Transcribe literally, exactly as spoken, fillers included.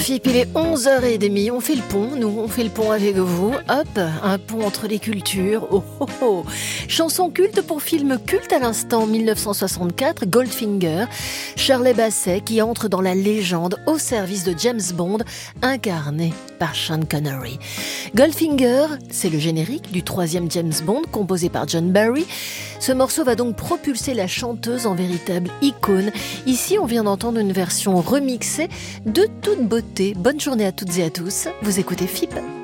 Philippe, il est onze heures trente, on fait le pont, nous on fait le pont avec vous, hop, un pont entre les cultures, oh oh oh. Chanson culte pour film culte à l'instant, dix-neuf cent soixante-quatre, Goldfinger, Shirley Bassey qui entre dans la légende au service de James Bond, incarné par Sean Connery. Goldfinger, c'est le générique du troisième James Bond, composé par John Barry. Ce morceau va donc propulser la chanteuse en véritable icône. Ici, on vient d'entendre une version remixée de toute beauté. Bonne journée à toutes et à tous. Vous écoutez F I P.